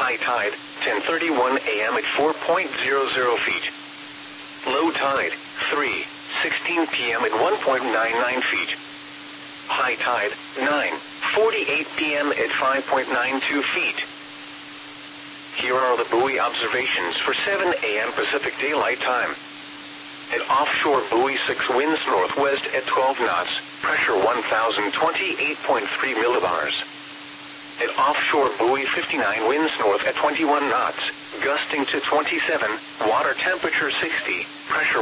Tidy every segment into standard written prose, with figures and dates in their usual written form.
High tide, 10:31 a.m. at 4.00 feet. Low tide, 3:16 p.m. at 1.99 feet. High tide, 9:48 p.m. at 5.92 feet. Here are the buoy observations for 7 a.m. Pacific Daylight Time. At offshore buoy 6 winds northwest at 12 knots, pressure 1,028.3 millibars. At offshore buoy 59 winds north at 21 knots, gusting to 27, water temperature 60, pressure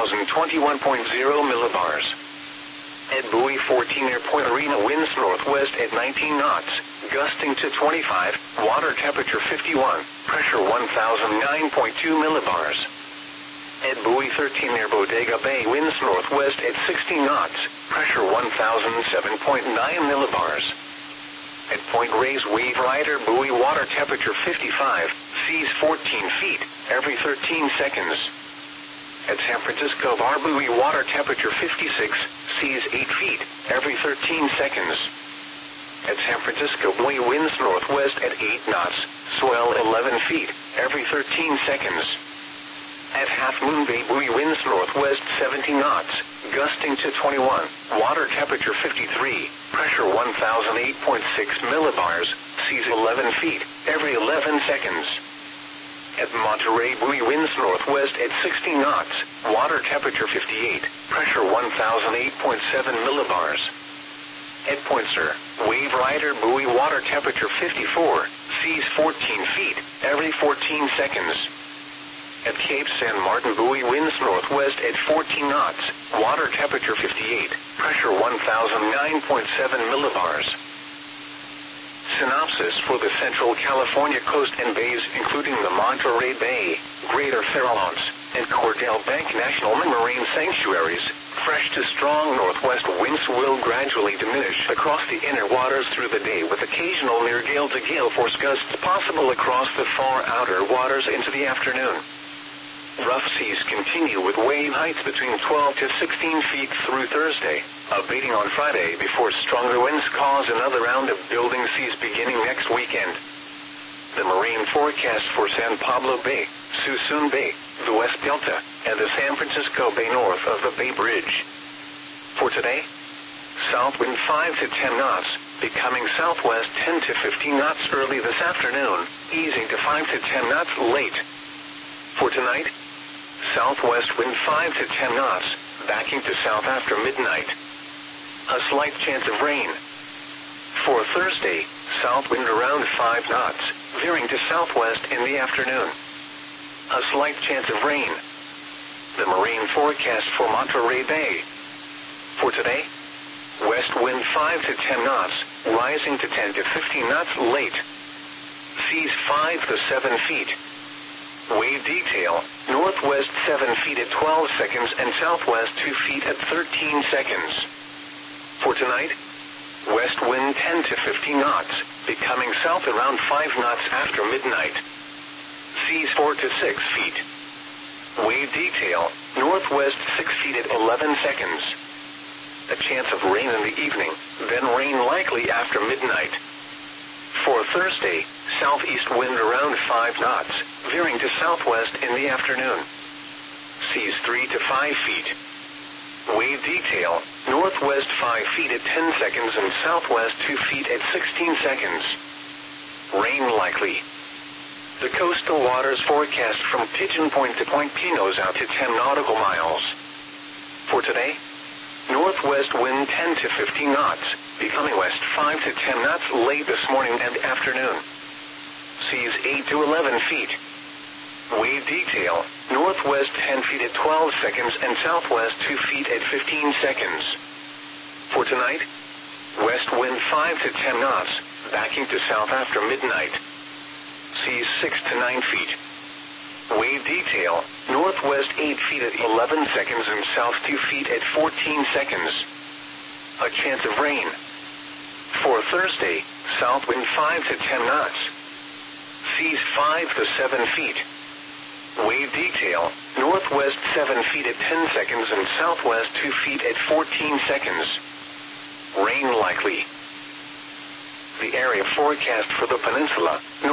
1,021.0 millibars. At buoy 14 near Point Arena winds northwest at 19 knots, gusting to 25, water temperature 51, pressure 1,009.2 millibars. At buoy 13 near Bodega Bay winds northwest at 60 knots, pressure 1,007.9 millibars. At Point Reyes Wave Rider buoy water temperature 55, seas 14 feet, every 13 seconds. At San Francisco Bar buoy water temperature 56, seas 8 feet, every 13 seconds. At San Francisco buoy winds northwest at 8 knots, swell 11 feet, every 13 seconds. At Half Moon Bay buoy winds northwest 70 knots, gusting to 21, water temperature 53, pressure 1,008.6 millibars, seas 11 feet, every 11 seconds. At Monterey buoy winds northwest at 60 knots, water temperature 58, pressure 1,008.7 millibars. At Point Sur, Wave Rider buoy water temperature 54, seas 14 feet, every 14 seconds. At Cape San Martin buoy winds northwest at 14 knots, water temperature 58, pressure 1,009.7 millibars. Synopsis for the Central California coast and bays including the Monterey Bay, Greater Farallones, and Cordell Bank National Marine Sanctuaries. Fresh to strong northwest winds will gradually diminish across the inner waters through the day with occasional near gale to gale force gusts possible across the far outer waters into the afternoon. Rough seas continue with wave heights between 12 to 16 feet through Thursday, abating on Friday before stronger winds cause another round of building seas beginning next weekend. The marine forecast for San Pablo Bay, Suisun Bay, the West Delta, and the San Francisco Bay north of the Bay Bridge. For today, south wind 5 to 10 knots, becoming southwest 10 to 15 knots early this afternoon, easing to 5 to 10 knots late. For tonight, southwest wind 5 to 10 knots, backing to south after midnight. A slight chance of rain. For Thursday, south wind around 5 knots, veering to southwest in the afternoon. A slight chance of rain. The marine forecast for Monterey Bay. For today, west wind 5 to 10 knots, rising to 10 to 15 knots late. Seas 5 to 7 feet. Wave detail, northwest 7 feet at 12 seconds and southwest 2 feet at 13 seconds. For tonight, west wind 10 to 15 knots, becoming south around 5 knots after midnight. Seas 4 to 6 feet. Wave detail, northwest 6 feet at 11 seconds. A chance of rain in the evening, then rain likely after midnight. For Thursday, southeast wind around 5 knots, veering to southwest in the afternoon. Seas 3 to 5 feet. Wave detail, northwest 5 feet at 10 seconds and southwest 2 feet at 16 seconds. Rain likely. The coastal waters forecast from Pigeon Point to Point Pinos out to 10 nautical miles. For today, northwest wind 10 to 15 knots, becoming west 5 to 10 knots late this morning and afternoon. Seas 8 to 11 feet. Wave detail, northwest 10 feet at 12 seconds and southwest 2 feet at 15 seconds. For tonight, west wind 5 to 10 knots, backing to south after midnight. Seas 6 to 9 feet. Wave detail, northwest 8 feet at 11 seconds and south 2 feet at 14 seconds. A chance of rain. For Thursday, south wind 5 to 10 knots. Seas 5 to 7 feet. Wave detail, northwest 7 feet at 10 seconds and southwest 2 feet at 14 seconds. Rain likely. The area forecast for the peninsula.